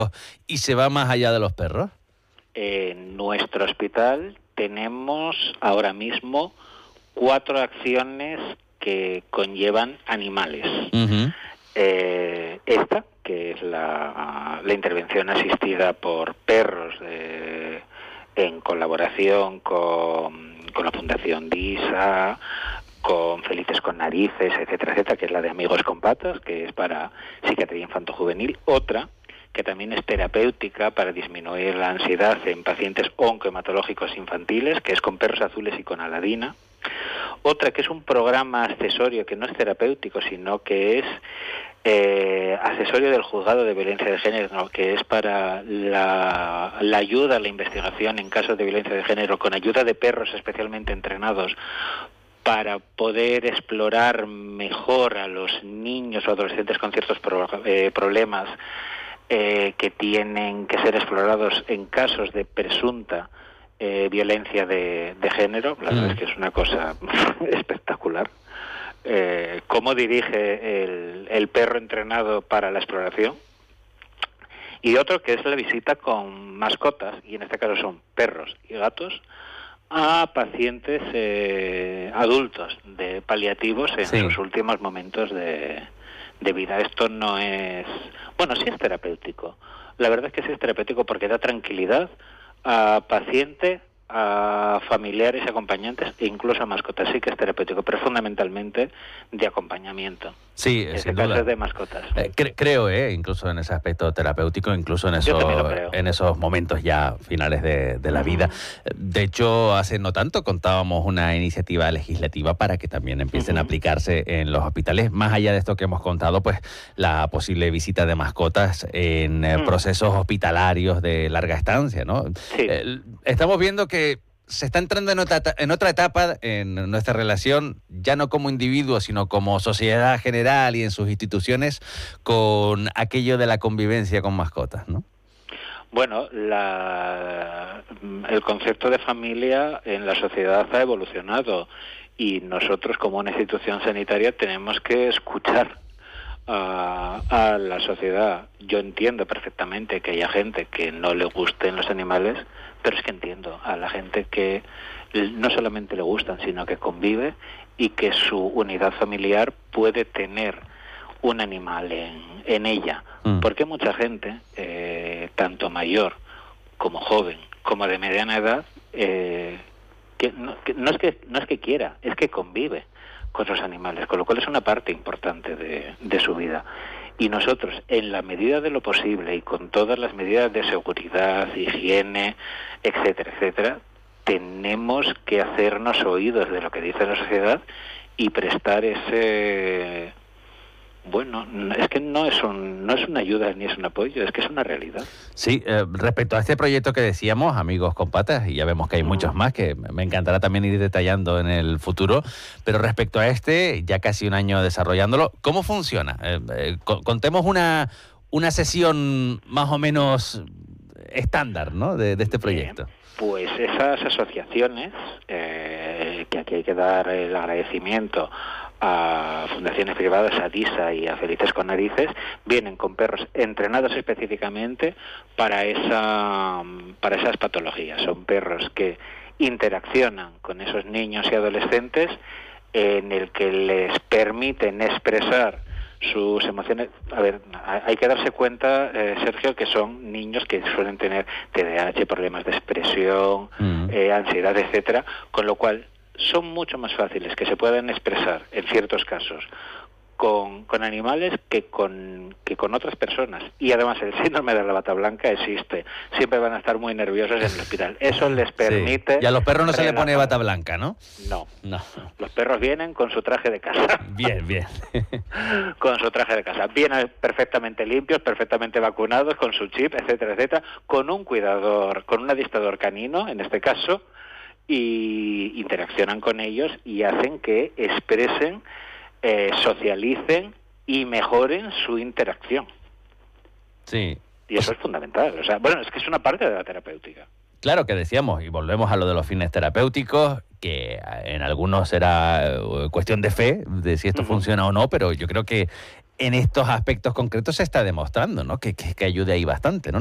y se va más allá de los perros? En nuestro hospital tenemos ahora mismo 4 acciones que conllevan animales. Uh-huh. Esta, que es la intervención asistida por perros en colaboración con la Fundación DISA, con Felices con Narices, etcétera, etcétera, que es la de Amigos con Patas, que es para psiquiatría infanto-juvenil. Otra, que también es terapéutica para disminuir la ansiedad en pacientes oncohematológicos infantiles, que es con Perros Azules y con Aladina. Otra, que es un programa accesorio que no es terapéutico, sino que es accesorio del juzgado de violencia de género, ¿no? Que es para la ayuda a la investigación en casos de violencia de género, con ayuda de perros especialmente entrenados para poder explorar mejor a los niños o adolescentes con ciertos problemas que tienen que ser explorados en casos de presunta violencia de género. La verdad es que es una cosa espectacular. Cómo dirige el perro entrenado para la exploración. Y otro que es la visita con mascotas, y en este caso son perros y gatos, a pacientes adultos de paliativos en sus últimos momentos de vida. Esto no es... Bueno, sí es terapéutico. La verdad es que sí es terapéutico porque da tranquilidad a paciente, a familiares, acompañantes e incluso a mascotas. Sí que es terapéutico, pero fundamentalmente de acompañamiento. Sí, en este caso es de mascotas. Creo, incluso en ese aspecto terapéutico, incluso en esos momentos ya finales de la vida. De hecho, hace no tanto contábamos una iniciativa legislativa para que también empiecen a aplicarse en los hospitales, más allá de esto que hemos contado, pues la posible visita de mascotas en procesos hospitalarios de larga estancia, ¿no? Sí. Estamos viendo que se está entrando en otra etapa en nuestra relación, ya no como individuo, sino como sociedad general y en sus instituciones, con aquello de la convivencia con mascotas, ¿no? Bueno, el concepto de familia en la sociedad ha evolucionado y nosotros como una institución sanitaria tenemos que escuchar a la sociedad. Yo entiendo perfectamente que haya gente que no le gusten los animales, pero es que entiendo a la gente que no solamente le gustan, sino que convive y que su unidad familiar puede tener un animal en ella. Porque mucha gente, tanto mayor como joven, como de mediana edad, que no es que quiera, es que convive con sus animales, con lo cual es una parte importante de su vida. Y nosotros, en la medida de lo posible y con todas las medidas de seguridad, higiene, etcétera, etcétera, tenemos que hacernos oídos de lo que dice la sociedad y prestar ese... Bueno, es que no es una ayuda ni es un apoyo, es que es una realidad. Sí, respecto a este proyecto que decíamos, Amigos con Patas, y ya vemos que hay muchos más que me encantará también ir detallando en el futuro, pero respecto a este, ya casi un año desarrollándolo, ¿cómo funciona? Contemos una sesión más o menos estándar, ¿no?, de este proyecto. Pues esas asociaciones, que aquí hay que dar el agradecimiento a fundaciones privadas, a DISA y a Felices con Narices, vienen con perros entrenados específicamente para esas patologías. Son perros que interaccionan con esos niños y adolescentes, en el que les permiten expresar sus emociones. A ver, hay que darse cuenta, Sergio, que son niños que suelen tener TDAH, problemas de expresión, ansiedad, etcétera, con lo cual son mucho más fáciles que se puedan expresar en ciertos casos con animales que con otras personas. Y además el síndrome de la bata blanca existe. Siempre van a estar muy nerviosos en el hospital. Eso les permite... Sí. Y a los perros no se le pone bata blanca, ¿no? No. Los perros vienen con su traje de casa. Bien. Con su traje de casa. Vienen perfectamente limpios, perfectamente vacunados, con su chip, etcétera, etcétera, con un cuidador, con un adestrador canino, en este caso, y interaccionan con ellos y hacen que expresen, socialicen y mejoren su interacción. Sí. Y eso es fundamental. O sea, bueno, es que es una parte de la terapéutica. Claro que decíamos, y volvemos a lo de los fines terapéuticos, que en algunos será cuestión de fe, de si esto funciona o no, pero yo creo que en estos aspectos concretos se está demostrando, ¿no? Que ayude ahí bastante, ¿no?